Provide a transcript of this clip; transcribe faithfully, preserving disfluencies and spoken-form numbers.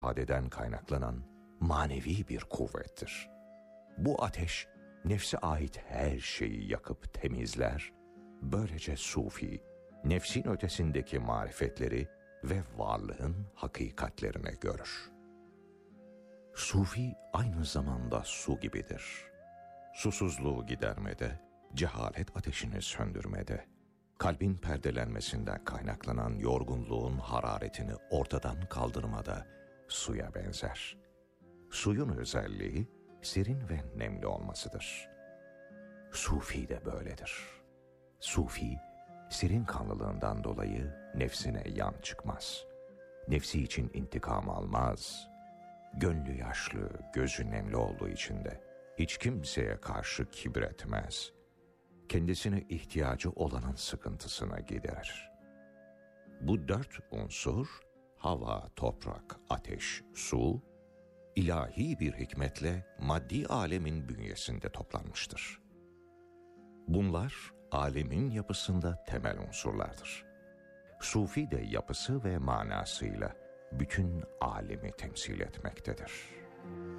ifadeden kaynaklanan manevi bir kuvvettir. Bu ateş, nefse ait her şeyi yakıp temizler, böylece sufi, nefsin ötesindeki marifetleri ve varlığın hakikatlerini görür. Sufi aynı zamanda su gibidir. Susuzluğu gidermede, cehalet ateşini söndürmede, kalbin perdelenmesinden kaynaklanan yorgunluğun hararetini ortadan kaldırmada suya benzer. Suyun özelliği serin ve nemli olmasıdır. Sufi de böyledir. Sufi, serin kanlılığından dolayı nefsine yan çıkmaz. Nefsi için intikam almaz. Gönlü yaşlı, gözü nemli olduğu için de hiç kimseye karşı kibir etmez. Kendisine ihtiyacı olanın sıkıntısına giderir. Bu dört unsur, hava, toprak, ateş, su, ilahi bir hikmetle maddi alemin bünyesinde toplanmıştır. Bunlar, alemin yapısında temel unsurlardır. Sufi de yapısı ve manasıyla bütün alemi temsil etmektedir.